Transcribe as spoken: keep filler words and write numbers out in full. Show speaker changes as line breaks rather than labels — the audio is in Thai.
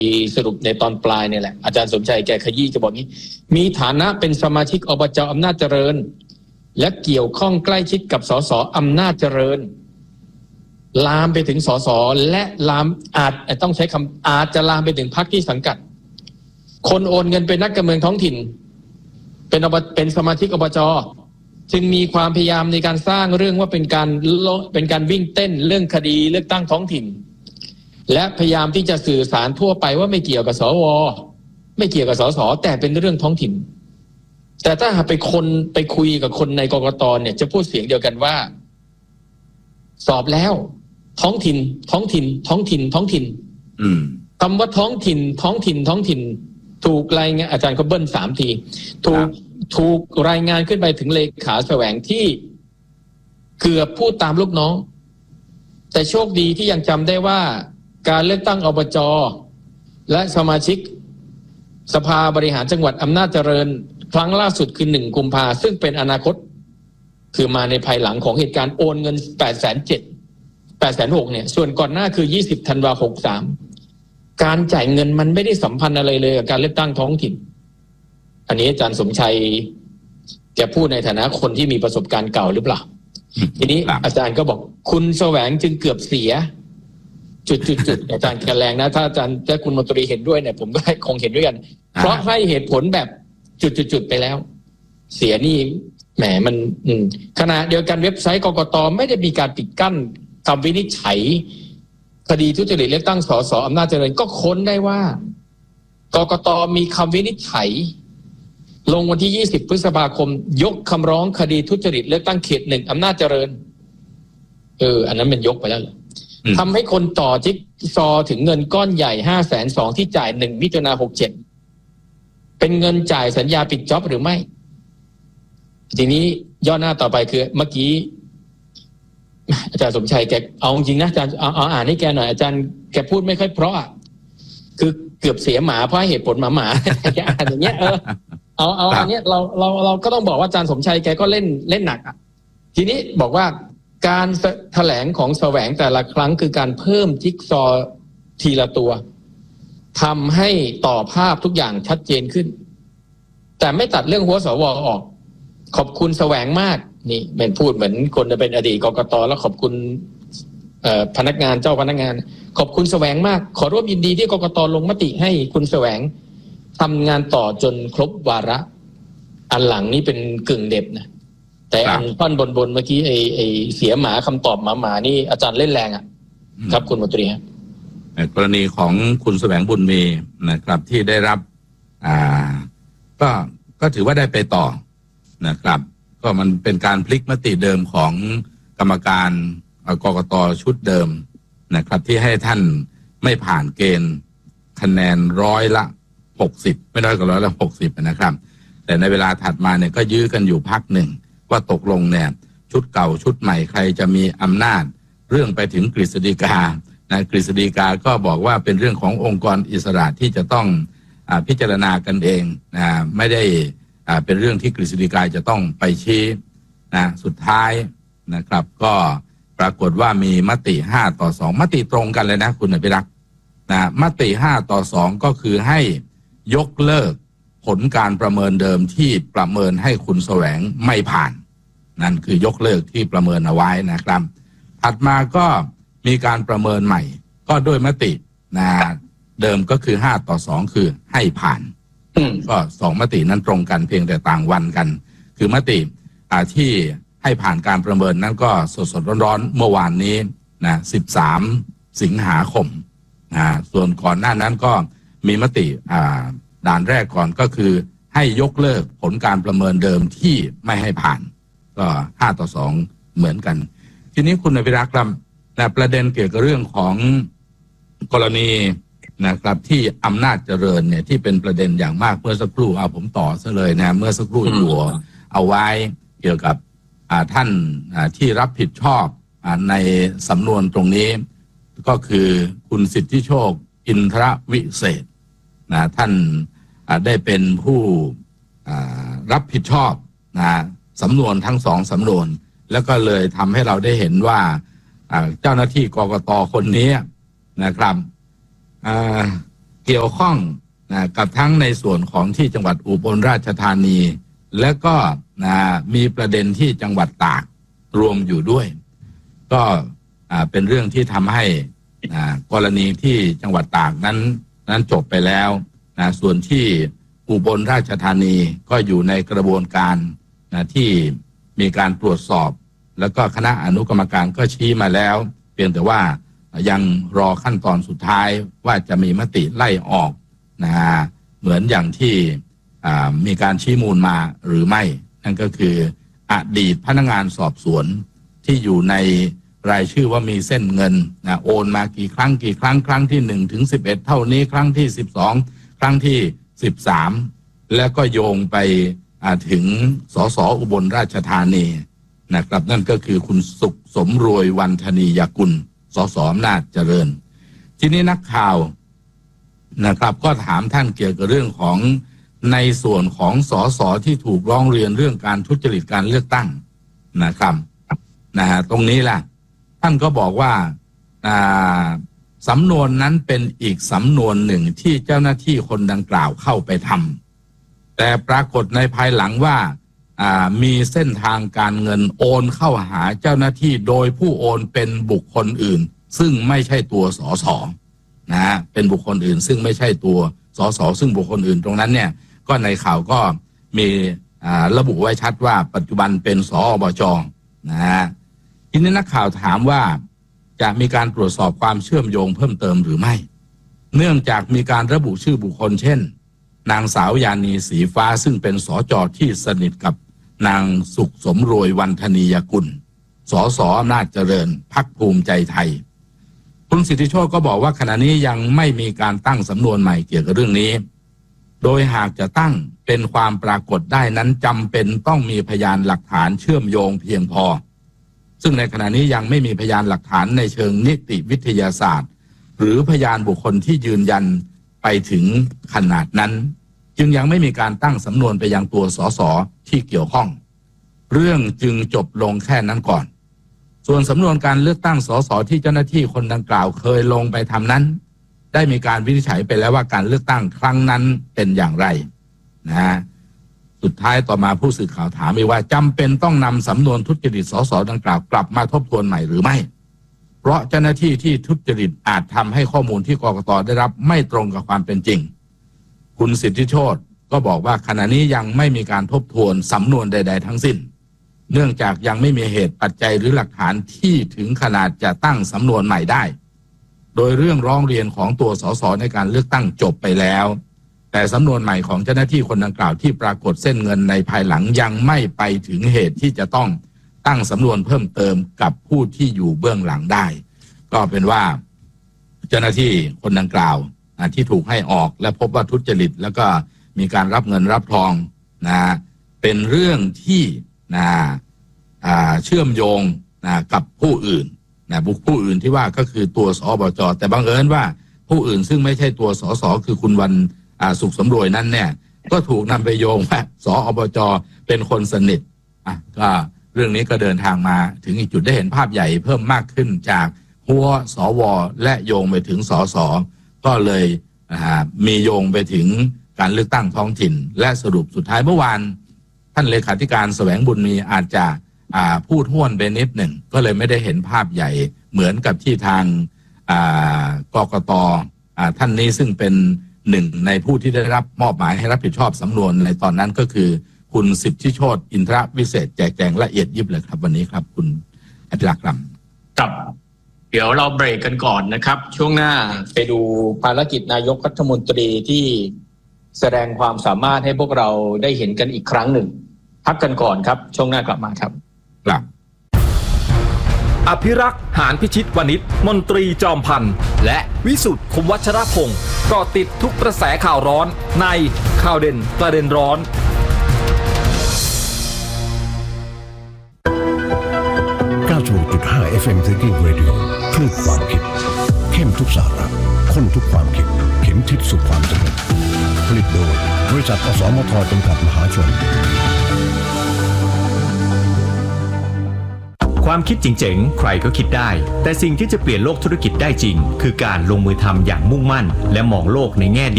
สรุปในตอนปลายเนี่ยแหละอาจารย์สมชัยแกขยี้จะบอกนี้มีฐานะเป็นสมาชิกอบจ.อำนาจเจริญและเกี่ยวข้องใกล้ชิดกับสสอำนาจเจริญลามไปถึงสสและลามอาจต้องใช้คำอาจจะลามไปถึงพรรคที่สังกัดคนโอนเงินเป็นนักการเมืองท้องถิ่นเป็นอบเป็นสมาชิกอบจ.จึงมีความพยายามในการสร้างเรื่องว่าเป็นการเป็นการวิ่งเต้นเรื่องคดีเลือกตั้งท้องถิ่นและพยายามที่จะสื่อสารทั่วไปว่าไม่เกี่ยวกับสวไม่เกี่ยวกับสสแต่เป็นเรื่องท้องถิ่นแต่ถ้าหากไปคนไปคุยกับคนในกกต.เนี่ยจะพูดเสียงเดียวกันว่าสอบแล้วท้องถิ่นท้องถิ่นท้องถิ่นท้องถิ่นคำว่าท้องถิ่นท้องถิ่นท้องถิ่นถูกรายงานอาจารย์เขาเบิ้ลสามทีถูกถูกรายงานขึ้นไปถึงเลขาแสวงที่เกือบพูดตามลูกน้องแต่โชคดีที่ยังจำได้ว่าการเลือกตั้งอบจ.และสมาชิกสภาบริหารจังหวัดอำนาจเจริญครั้งล่าสุดคือหนึ่งกุมภาซึ่งเป็นอนาคตคือมาในภายหลังของเหตุการณ์โอนเงิน แปดแสนเจ็ดหมื่น แปดแสนหกหมื่น เนี่ยส่วนก่อนหน้าคือยี่สิบธันวาคมหกสามการจ่ายเงินมันไม่ได้สัมพันธ์อะไรเลยกับการเลือกตั้งท้องถิ่นอันนี้อาจารย์สมชัยแกพูดในฐานะคนที่มีประสบการณ์เก่าหรือเปล่าทีนี้อาจารย์ก็บอกคุณแสวงจึงเกือบเสียจุดๆๆอาจารย์แกแรงนะถ้าอาจารย์ถ้าคุณมนตรีเห็นด้วยเนี่ยผมก็คงเห็นด้วยกันเพราะให้เหตุผลแบบจุดๆๆไปแล้วเสียนี่แหมมันขณะเดียวกันเว็บไซต์กกต.ไม่ได้มีการปิดกั้นคำวินิจฉัยคดีทุจริตเลือกตั้งสสอำนาจเจริญก็ค้นได้ว่ากกต.มีคำวินิจฉัยลงวันที่ยี่สิบพฤษภาคมยกคำร้องคดีทุจริตเลือกตั้งเขตหนึ่งอำนาจเจริญเอออันนั้นมันยกไปแล้วเหรอทำให้คนต่อจิ๊กซอถึงเงินก้อนใหญ่ห้าแสนสองที่จ่ายหนึ่งมิถุนาหกเจ็ดเป็นเงินจ่ายสัญญาปิดจ็อบหรือไม่ทีนี้ย่อหน้าต่อไปคือเมื่อกี้อาจารย์สมชัยแกเอาจริงนะอาจารย์เอาเอาอ่านให้แกหน่อยอาจารย์แกพูดไม่ค่อยเพราะอ่ะคือเกือบเสียหมาเพราะเหตุผลหมาหมาอย่างเงี้ยเออเอาเอาอันเนี้ยเราเราเราก็ต้องบอกว่าอาจารย์สมชัยแกก็เล่นเล่นหนักอ่ะทีนี้บอกว่าการแถลงของแสวงแต่ละครั้งคือการเพิ่มจิ๊กซอว์ทีละตัวทำให้ต่อภาพทุกอย่างชัดเจนขึ้นแต่ไม่ตัดเรื่องหัวสวออกขอบคุณแสวงมากนี่เป็นพูดเหมือนคนจะเป็นอดีตกกต.แล้วขอบคุณพนักงานเจ้าพนักงานขอบคุณแสวงมากขอร่วมยินดีที่กกต.ลงมติให้คุณแสวงทำงานต่อจนครบวาระอันหลังนี้เป็นกึ่งเด็บนะแต่อันท่อนบนๆเมื่อกี้ไอ้ไอ้เสียหมาคำตอบหมาหมานี่อาจารย์เล่นแรงอ่ะครับคุณมนตรีครับ
กรณีของคุณแสวงบุญมีนะครับที่ได้รับอ่าก็ก็ถือว่าได้ไปต่อนะครับก็มันเป็นการพลิกมติเดิมของกรรมการกกต.ชุดเดิมนะครับที่ให้ท่านไม่ผ่านเกณฑ์คะแนนร้อยละหกสิบไม่น้อยกว่าร้อยละหกสิบนะครับแต่ในเวลาถัดมาเนี่ยก็ยื้อกันอยู่พักหนึ่งว่าตกลงเนี่ยชุดเก่าชุดใหม่ใครจะมีอำนาจเรื่องไปถึงกฤษฎีกานะกฤษฎีกาก็บอกว่าเป็นเรื่องขององค์กรอิสระที่จะต้องอ่าพิจารณากันเองนะไม่ได้อ่าเป็นเรื่องที่กฤษฎีกาจะต้องไปชี้นะสุดท้ายนะครับก็ปรากฏว่ามีมติห้าต่อสองมติตรงกันเลยนะคุณอภิรักษ์นะมติห้าต่อสองก็คือให้ยกเลิกผลการประเมินเดิมที่ประเมินให้คุณแสวงไม่ผ่านนั่นคือยกเลิกที่ประเมินเอาไว้นะครับถัดมาก็มีการประเมินใหม่ก็ด้วยมตินะเดิมก็คือห้าต่อสองคือให้ผ่านก็สองมตินั้นตรงกันเพียงแต่ต่างวันกันคือมติที่ให้ผ่านการประเมินนั้นก็สดๆร้อนๆเมื่อวานนี้นะสิบสามสิงหาคมนะส่วนก่อนหน้านั้นก็มีมติด่านแรกก่อนก็คือให้ยกเลิกผลการประเมินเดิมที่ไม่ให้ผ่านก็ห้าต่อสองเหมือนกันทีนี้คุณอภิรักษ์ครับนะประเด็นเกี่ยวกับเรื่องของกรณีนะครับที่อำนาจเจริญเนี่ยที่เป็นประเด็นอย่างมากเมื่อสักครู่เอาผมต่อซะเลยนะเมื่อสักครู่อยู่เอาไว้เกี่ยวกับท่านที่รับผิดชอบในสำนวนตรงนี้ก็คือคุณสิทธิโชคอินทรวิเศษนะท่านได้เป็นผู้รับผิดชอบนะสำนวนทั้งสองสำนวนแล้วก็เลยทำให้เราได้เห็นว่าเจ้าหน้าที่กกต.คนนี้นะครับเกี่ยวข้องนะกับทั้งในส่วนของที่จังหวัดอุบลราชธานีและก็นะมีประเด็นที่จังหวัดตากรวมอยู่ด้วยก็เป็นเรื่องที่ทำให้กรณีที่จังหวัดตากนั้นนั้นจบไปแล้วนะส่วนที่อุบลราชธานีก็อยู่ในกระบวนการนะที่มีการตรวจสอบแล้วก็คณะอนุกรรมการก็ชี้มาแล้วเพียงแต่ว่ายังรอขั้นตอนสุดท้ายว่าจะมีมติไล่ออกนะเหมือนอย่างที่มีการชี้มูลมาหรือไม่นั่นก็คืออดีตพนักงานสอบสวนที่อยู่ในรายชื่อว่ามีเส้นเงินนะโอนมากี่ครั้งกี่ครั้งครั้งที่หนึ่งถึงสิบเอ็ดเท่านี้ครั้งที่สิบสองครั้งที่สิบสามแล้วก็โยงไปถึงสสอุบลราชธานีนะครับนั่นก็คือคุณสุขสมรวยวันธนียกุลสสอำนาจเจริญทีนี้นักข่าวนะครับก็ถามท่านเกี่ยวกับเรื่องของในส่วนของสสที่ถูกร้องเรียนเรื่องการทุจริตการเลือกตั้งนะครับนะฮะตรงนี้แหละท่านก็บอกว่าสำนวนนั้นเป็นอีกสำนวนหนึ่งที่เจ้าหน้าที่คนดังกล่าวเข้าไปทำแต่ปรากฏในภายหลังว่ามีเส้นทางการเงินโอนเข้าหาเจ้าหน้าที่โดยผู้โอนเป็นบุคคลอื่นซึ่งไม่ใช่ตัวสสนะฮะเป็นบุคคลอื่นซึ่งไม่ใช่ตัวสสซึ่งบุคคลอื่นตรงนั้นเนี่ยก็ในข่าวก็มีระบุไว้ชัดว่าปัจจุบันเป็นสอบจนะฮะทีนี้นักข่าวถามว่าจะมีการตรวจสอบความเชื่อมโยงเพิ่มเติมหรือไม่เนื่องจากมีการระบุชื่อบุคคลเช่นนางสาวยานีสีฟ้าซึ่งเป็นสจที่สนิทกับนางสุขสมรวยวันธนียกุลสสอำนาจเจริญพรรคภูมิใจไทยคุณสิทธิโชคก็บอกว่าขณะนี้ยังไม่มีการตั้งสำนวนใหม่เกี่ยวกับเรื่องนี้โดยหากจะตั้งเป็นความปรากฏได้นั้นจำเป็นต้องมีพยานหลักฐานเชื่อมโยงเพียงพอซึ่งในขณะนี้ยังไม่มีพยานหลักฐานในเชิงนิติวิทยาศาสตร์หรือพยานบุคคลที่ยืนยันไปถึงขนาดนั้นจึงยังไม่มีการตั้งสำนวนไปยังตัวสสที่เกี่ยวข้องเรื่องจึงจบลงแค่นั้นก่อนส่วนสำนวนการเลือกตั้งสสที่เจ้าหน้าที่คนดังกล่าวเคยลงไปทำนั้นได้มีการวินิจฉัยไปแล้วว่าการเลือกตั้งครั้งนั้นเป็นอย่างไรนะฮะสุดท้ายต่อมาผู้สื่อข่าวถามอีกว่าจำเป็นต้องนำสำนวนทุจริตสสดังกล่าวกลับมาทบทวนใหม่หรือไม่เพราะเจ้าหน้าที่ที่ทุจริตอาจทำให้ข้อมูลที่กกต.ได้รับไม่ตรงกับความเป็นจริงคุณสิทธิโชติก็บอกว่าขณะนี้ยังไม่มีการทบทวนสำนวนใดๆทั้งสิ้นเนื่องจากยังไม่มีเหตุปัจจัยหรือหลักฐานที่ถึงขนาดจะตั้งสำนวนใหม่ได้โดยเรื่องร้องเรียนของตัวสสในการเลือกตั้งจบไปแล้วแต่สำนวนใหม่ของเจ้าหน้าที่คนดังกล่าวที่ปรากฏเส้นเงินในภายหลังยังไม่ไปถึงเหตุที่จะต้องตั้งสำนวนเพิ่มเติมกับผู้ที่อยู่เบื้องหลังได้ก็เป็นว่าเจ้าหน้าที่คนดังกล่าวที่ถูกให้ออกและพบว่าทุจริตแล้วก็มีการรับเงินรับทองนะเป็นเรื่องที่นะเชื่อมโยงนะกับผู้อื่นนะบุคผู้อื่นที่ว่าก็คือตัวสอบจแต่บังเอิญว่าผู้อื่นซึ่งไม่ใช่ตัวสสคือคุณวันสุขสมรวยนั้นเนี่ยก็ถูกนำไปโยงว่าสอบจเป็นคนสนิทอ่ะก็เรื่องนี้ก็เดินทางมาถึงอีกจุดได้เห็นภาพใหญ่เพิ่มมากขึ้นจากหัวสวและโยงไปถึงสสก็เลยมีโยงไปถึงการเลือกตั้งท้องถิ่นและสรุปสุดท้ายเมื่อวานท่านเลขาธิการแสวงบุญมีอาจจะพูดห้วนไปนิดหนึ่งก็เลยไม่ได้เห็นภาพใหญ่เหมือนกับที่ทางกกต.ท่านนี้ซึ่งเป็นหนึ่งในผู้ที่ได้รับมอบหมายให้รับผิดชอบสำนวนในตอนนั้นก็คือคุณสิทธิโชติอินทรวิเศษแจกแจงละเอียดยิบเลยครับวันนี้ครับคุณอภิรักษ์ครับ
ครับเดี๋ยวเราเบรกกันก่อนนะครับช่วงหน้าไปดูภารกิจนายกรัฐมนตรีที่แสดงความสามารถให้พวกเราได้เห็นกันอีกครั้งหนึ่งพักกันก่อนครับช่วงหน้ากลับมาครับ
ครับ
อภิรักษ์หานพิชิตวณิชมนตรีจอมพันธ์และวิสุทธิ์คมวัชรพงศ์ก็ติดทุกกระแสข่าวร้อนในข่าวเด่นประเด็นร้อน
เก้าสิบหกจุดห้า เอฟ เอ็ม Thinking Radio คลื่นความคิดเข้มทุกสาระข้นทุกความคิดเข็มทิศสู่ความสำเร็จผลิตโดยบริษัทอสมทจำกัดมหาชน
ความคิดเจ๋งๆใครก็คิดได้แต่สิ่งที่จะเปลี่ยนโลกธุรกิจได้จริงคือการลงมือทำอย่างมุ่งมั่นและมองโลกในแง่ดี